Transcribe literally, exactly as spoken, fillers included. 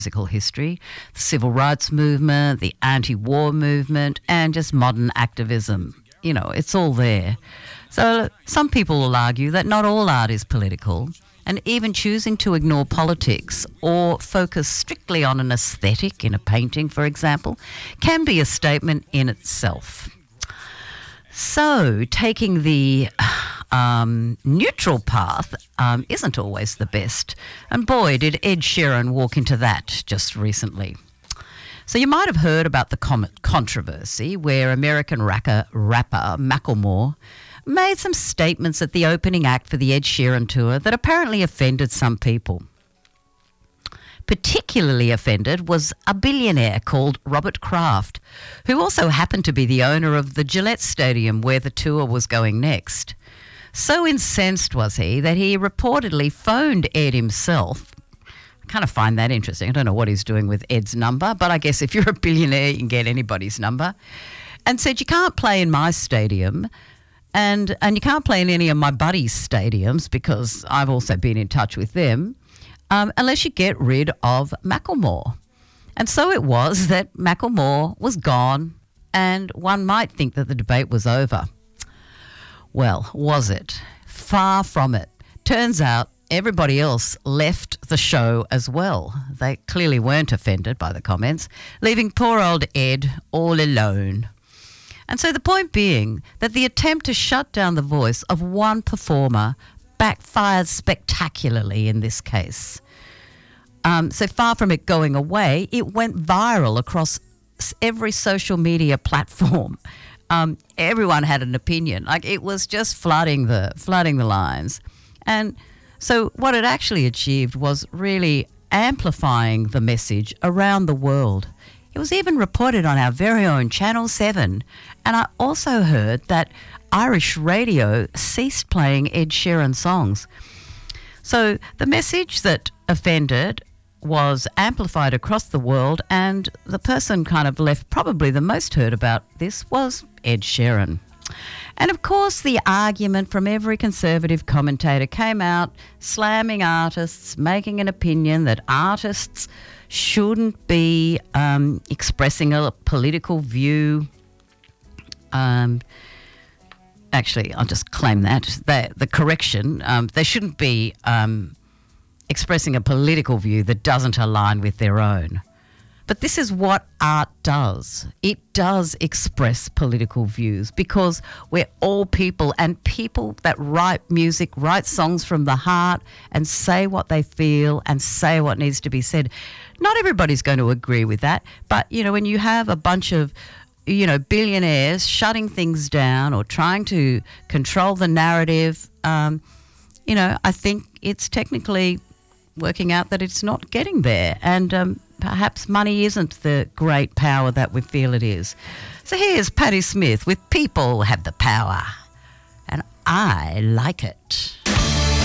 musical history, the civil rights movement, the anti-war movement, and just modern activism. You know, it's all there. So some people will argue that not all art is political, and even choosing to ignore politics or focus strictly on an aesthetic in a painting, for example, can be a statement in itself. So taking the um, neutral path um, isn't always the best. And boy, did Ed Sheeran walk into that just recently. So you might have heard about the com- controversy where American rapper, rapper Macklemore made some statements at the opening act for the Ed Sheeran tour that apparently offended some people. Particularly offended was a billionaire called Robert Kraft, who also happened to be the owner of the Gillette Stadium where the tour was going next. So incensed was he that he reportedly phoned Ed himself. I kind of find that interesting. I don't know what he's doing with Ed's number, but I guess if you're a billionaire, you can get anybody's number. And said, you can't play in my stadium and, and you can't play in any of my buddies' stadiums because I've also been in touch with them. Um, unless you get rid of Macklemore. And so it was that Macklemore was gone, and one might think that the debate was over. Well, was it? Far from it. Turns out everybody else left the show as well. They clearly weren't offended by the comments, leaving poor old Ed all alone. And so the point being that the attempt to shut down the voice of one performer backfired spectacularly in this case. Um, so far from it going away, it went viral across every social media platform. Um, everyone had an opinion. Like, it was just flooding the flooding the lines. And so what it actually achieved was really amplifying the message around the world. It was even reported on our very own Channel seven. And I also heard that Irish radio ceased playing Ed Sheeran songs. So the message that offended was amplified across the world, and the person kind of left probably the most hurt about this was Ed Sheeran. And of course the argument from every conservative commentator came out slamming artists, making an opinion that artists shouldn't be um, expressing a political view. Um, actually, I'll just claim that. The, the correction, um, they shouldn't be um, expressing a political view that doesn't align with their own. But this is what art does. It does express political views because we're all people, and people that write music write songs from the heart and say what they feel and say what needs to be said. Not everybody's going to agree with that, but, you know, when you have a bunch of, you know, billionaires shutting things down or trying to control the narrative, um, you know, I think it's technically working out that it's not getting there, and um, perhaps money isn't the great power that we feel it is. So here's Patti Smith with People Have the Power, and I like it.